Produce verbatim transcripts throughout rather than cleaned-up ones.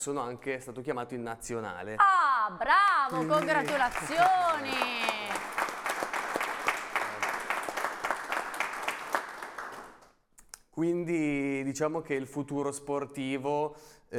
sono anche stato chiamato in nazionale. Ah, bravo, Quindi... congratulazioni! Quindi diciamo che il futuro sportivo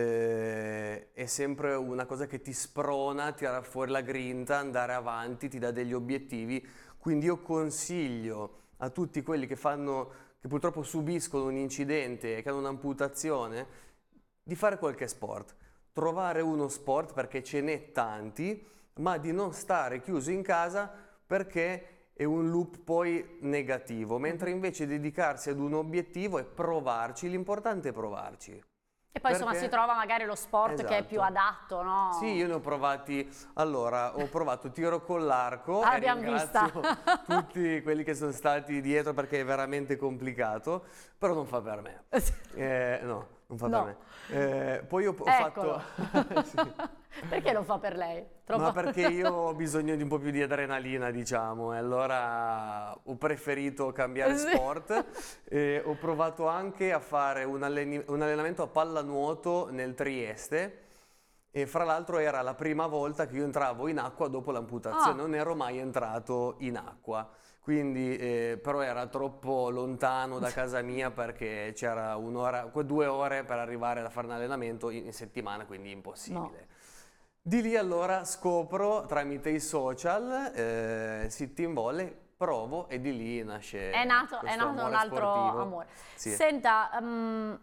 eh, è sempre una cosa che ti sprona, tira fuori la grinta, andare avanti, ti dà degli obiettivi. Quindi io consiglio a tutti quelli che fanno, che purtroppo subiscono un incidente e che hanno un'amputazione, di fare qualche sport. Trovare uno sport, perché ce n'è tanti, ma di non stare chiuso in casa perché è un loop poi negativo, mentre invece dedicarsi ad un obiettivo e provarci, l'importante è provarci. E poi perché... insomma si trova magari lo sport esatto. che è più adatto, no? Sì, io ne ho provati, allora ho provato tiro con l'arco ah, e abbiamo ringrazio vista. tutti quelli che sono stati dietro perché è veramente complicato, però non fa per me. Eh, no, non fa no. per me. Eh, poi ho, ho Eccolo. fatto... sì. Perché lo fa per lei? Troppo... Ma perché io ho bisogno di un po' più di adrenalina, diciamo, e allora ho preferito cambiare sì. sport. E ho provato anche a fare un, alleni- un allenamento a pallanuoto nel Trieste e fra l'altro era la prima volta che io entravo in acqua dopo l'amputazione, Ah. non ero mai entrato in acqua. Quindi, eh, però era troppo lontano da casa mia perché c'era un'ora, due ore per arrivare a fare un allenamento in, in settimana, quindi impossibile. No. Di lì allora scopro tramite i social, eh, Sitting Volley, provo e di lì nasce È nato, è nato un altro sportivo. amore. Sì. Senta, um,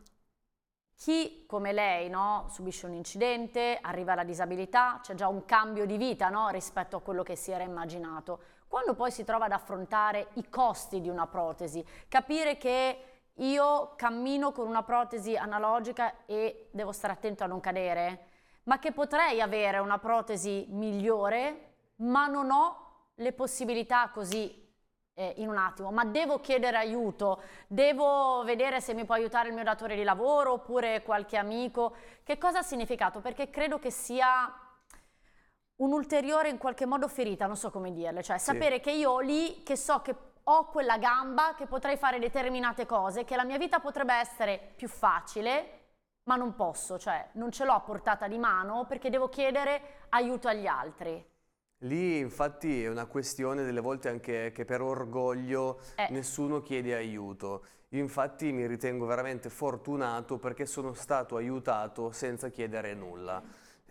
chi come lei, no, subisce un incidente, arriva alla disabilità, c'è già un cambio di vita, no, rispetto a quello che si era immaginato. Quando poi si trova ad affrontare i costi di una protesi, capire che io cammino con una protesi analogica e devo stare attento a non cadere, ma che potrei avere una protesi migliore, ma non ho le possibilità così eh, in un attimo, ma devo chiedere aiuto, devo vedere se mi può aiutare il mio datore di lavoro oppure qualche amico. Che cosa ha significato? Perché credo che sia un'ulteriore in qualche modo ferita, non so come dirle, cioè Sì. sapere che io ho lì, che so che ho quella gamba, che potrei fare determinate cose, che la mia vita potrebbe essere più facile, ma non posso, cioè non ce l'ho a portata di mano perché devo chiedere aiuto agli altri. Lì infatti è una questione delle volte anche che per orgoglio eh. nessuno chiede aiuto. Io infatti mi ritengo veramente fortunato perché sono stato aiutato senza chiedere nulla.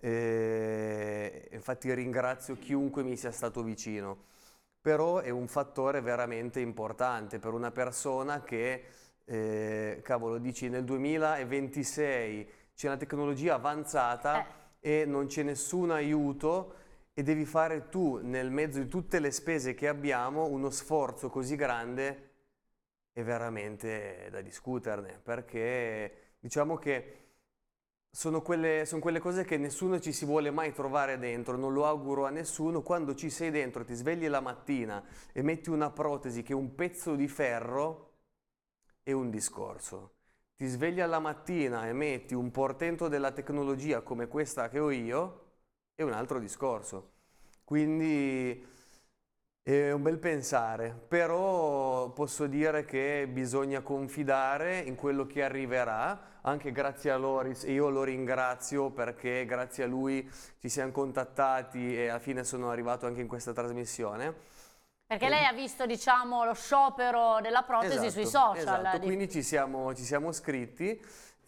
E infatti ringrazio chiunque mi sia stato vicino. Però è un fattore veramente importante per una persona che... Eh, cavolo, dici nel duemilaventisei c'è una tecnologia avanzata eh. e non c'è nessun aiuto e devi fare tu, nel mezzo di tutte le spese che abbiamo, uno sforzo così grande, è veramente da discuterne, perché diciamo che sono quelle, sono quelle cose che nessuno ci si vuole mai trovare dentro, non lo auguro a nessuno. Quando ci sei dentro, ti svegli la mattina e metti una protesi che è un pezzo di ferro, è un discorso. Ti svegli alla mattina e metti un portento della tecnologia come questa che ho io, è un altro discorso. Quindi è un bel pensare, però posso dire che bisogna confidare in quello che arriverà, anche grazie a Loris, e io lo ringrazio perché grazie a lui ci siamo contattati e alla fine sono arrivato anche in questa trasmissione. Perché lei ha visto, diciamo, lo sciopero della protesi esatto, sui social. Esatto, di... quindi ci siamo, ci siamo scritti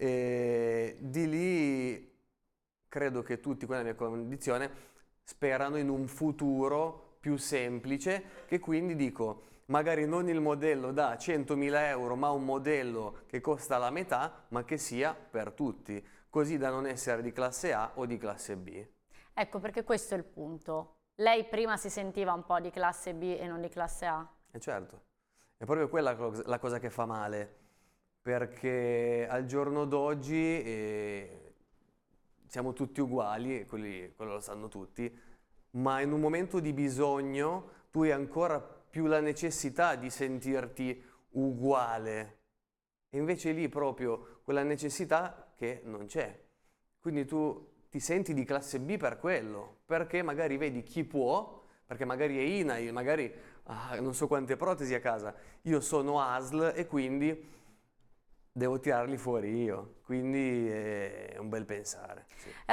e di lì credo che tutti con la mia condizione sperano in un futuro più semplice, che quindi dico, magari non il modello da centomila euro, ma un modello che costa la metà, ma che sia per tutti, così da non essere di classe A o di classe B. Ecco, perché questo è il punto. Lei prima si sentiva un po' di classe B e non di classe A? E certo, è proprio quella la cosa che fa male, perché al giorno d'oggi eh, siamo tutti uguali, quelli, quello lo sanno tutti, ma in un momento di bisogno tu hai ancora più la necessità di sentirti uguale, e invece lì proprio quella necessità che non c'è. Quindi tu ti senti di classe B per quello, perché magari vedi chi può, perché magari è I N A I, magari ah, non so quante protesi a casa, io sono A S L e quindi devo tirarli fuori io, quindi è un bel pensare. Sì.